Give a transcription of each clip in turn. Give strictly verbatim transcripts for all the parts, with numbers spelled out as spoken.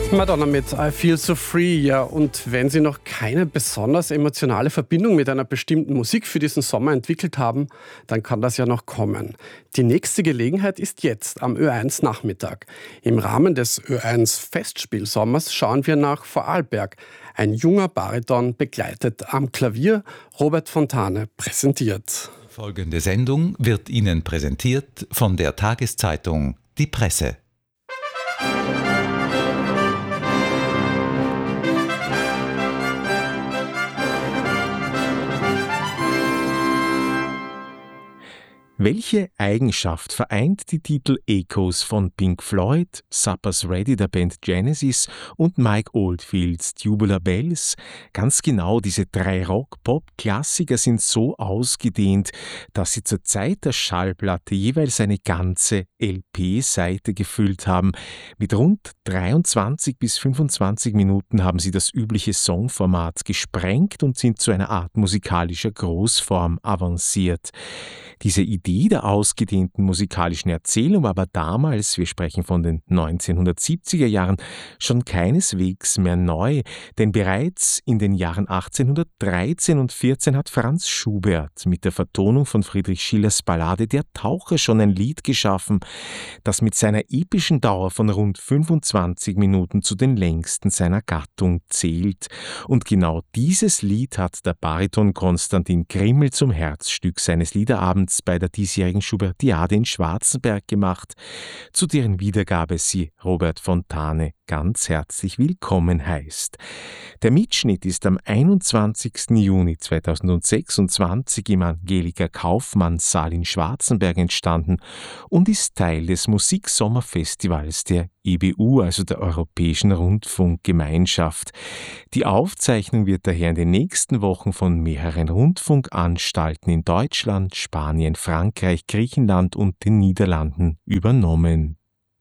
Madonna mit I Feel So Free, ja, und wenn Sie noch keine besonders emotionale Verbindung mit einer bestimmten Musik für diesen Sommer entwickelt haben, dann kann das ja noch kommen. Die nächste Gelegenheit ist jetzt am Ö eins Nachmittag. Im Rahmen des Ö eins Festspielsommers schauen wir nach Vorarlberg. Ein junger Bariton begleitet am Klavier, Robert Fontane präsentiert. Folgende Sendung wird Ihnen präsentiert von der Tageszeitung Die Presse. Welche Eigenschaft vereint die Titel Echoes von Pink Floyd, Supper's Ready der Band Genesis und Mike Oldfields Tubular Bells? Ganz genau, diese drei Rock-Pop-Klassiker sind so ausgedehnt, dass sie zur Zeit der Schallplatte jeweils eine ganze L P-Seite gefüllt haben. Mit rund dreiundzwanzig bis fünfundzwanzig Minuten haben sie das übliche Songformat gesprengt und sind zu einer Art musikalischer Großform avanciert. Diese Idee der ausgedehnten musikalischen Erzählung war aber damals, wir sprechen von den neunzehnhundertsiebziger Jahren, schon keineswegs mehr neu, denn bereits in den Jahren achtzehnhundertdreizehn und vierzehn hat Franz Schubert mit der Vertonung von Friedrich Schillers Ballade Der Taucher schon ein Lied geschaffen, das mit seiner epischen Dauer von rund fünfundzwanzig Minuten zu den längsten seiner Gattung zählt. Und genau dieses Lied hat der Bariton Konstantin Grimmel zum Herzstück seines Liederabends bei der diesjährigen Schubertiade in Schwarzenberg gemacht, zu deren Wiedergabe sie Robert Fontane ganz herzlich willkommen heißt. Der Mitschnitt ist am einundzwanzigsten Juni zweitausendsechsundzwanzig im Angelika Kaufmann-Saal in Schwarzenberg entstanden und ist Teil des Musiksommerfestivals der E B U, also der Europäischen Rundfunkgemeinschaft. Die Aufzeichnung wird daher in den nächsten Wochen von mehreren Rundfunkanstalten in Deutschland, Spanien, Frankreich, Griechenland und den Niederlanden übernommen.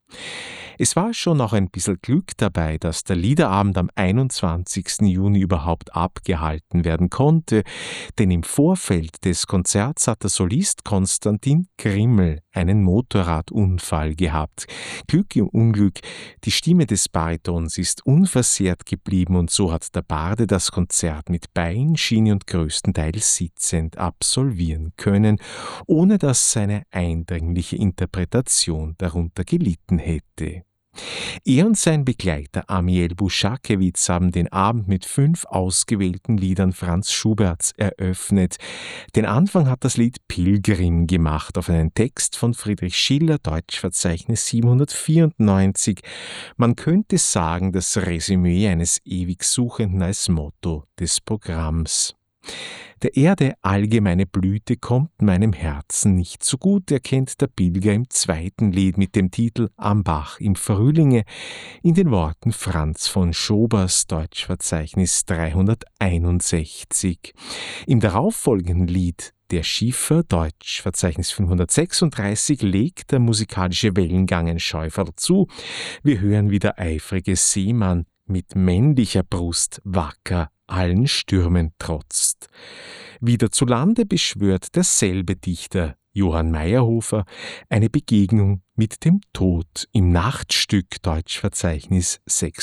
Es war schon auch ein bisschen Glück dabei, dass der Liederabend am einundzwanzigsten Juni überhaupt abgehalten werden konnte, denn im Vorfeld des Konzerts hat der Solist Konstantin Grimmel einen Motorradunfall gehabt. Glück im Unglück, die Stimme des Baritons ist unversehrt geblieben und so hat der Barde das Konzert mit Bein, Schiene und größtenteils sitzend absolvieren können, ohne dass seine eindringliche Interpretation darunter gelitten hätte. Er und sein Begleiter Amiel Buschakewitz haben den Abend mit fünf ausgewählten Liedern Franz Schuberts eröffnet. Den Anfang hat das Lied Pilgrim gemacht auf einen Text von Friedrich Schiller, Deutschverzeichnis siebenhundertvierundneunzig. Man könnte sagen, das Resümee eines ewig Suchenden als Motto des Programms. Der Erde allgemeine Blüte kommt meinem Herzen nicht so gut, erkennt der Pilger im zweiten Lied mit dem Titel Am Bach im Frühlinge in den Worten Franz von Schobers, Deutschverzeichnis dreihunderteinundsechzig. Im darauffolgenden Lied Der Schiffer, Deutschverzeichnis fünfhundertsechsunddreißig, legt der musikalische Wellengang ein Schäuferl zu. Wir hören wie der eifrige Seemann mit männlicher Brust wacker allen Stürmen trotzt. Wieder zu Lande beschwört derselbe Dichter Johann Meyerhofer eine Begegnung mit dem Tod im Nachtstück Deutschverzeichnis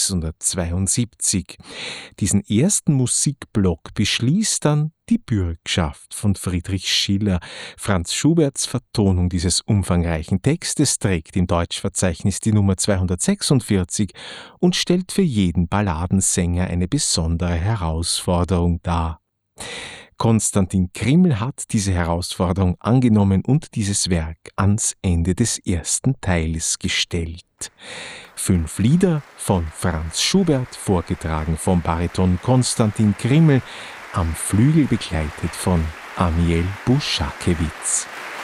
sechshundertzweiundsiebzig. Diesen ersten Musikblock beschließt dann die Bürgschaft von Friedrich Schiller. Franz Schuberts Vertonung dieses umfangreichen Textes trägt im Deutschverzeichnis die Nummer zweihundertsechsundvierzig und stellt für jeden Balladensänger eine besondere Herausforderung dar. Konstantin Grimmel hat diese Herausforderung angenommen und dieses Werk ans Ende des ersten Teiles gestellt. Fünf Lieder von Franz Schubert, vorgetragen vom Bariton Konstantin Grimmel, am Flügel begleitet von Amiel Buschakewitz.